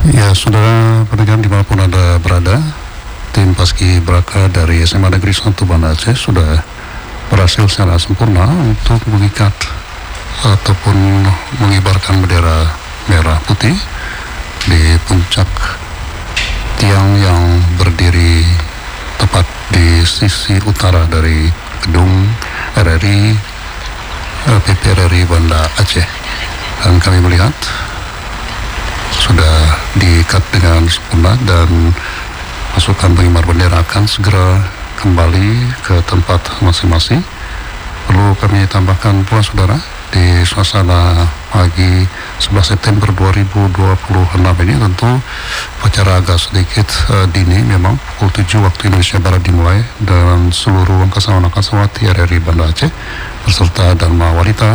Ya, saudara pendengar dimanapun Anda berada, tim Paskibraka dari SMA Negeri 1 Banda Aceh sudah berhasil secara sempurna untuk mengikat ataupun mengibarkan bendera merah putih di puncak tiang yang berdiri tepat di sisi utara dari gedung RRI PPRRI Banda Aceh. Dan kami melihat sudah diikat dengan sempurna dan pasukan pengibar bendera akan segera kembali ke tempat masing-masing. Perlu kami tambahkan pula saudara, di suasana pagi 11 September 2026 ini tentu upacara agak sedikit dini, memang pukul 7 waktu Indonesia Barat dimulai dan seluruh angkasa Wanakasawati RRI Banda Aceh beserta Dharma Wanita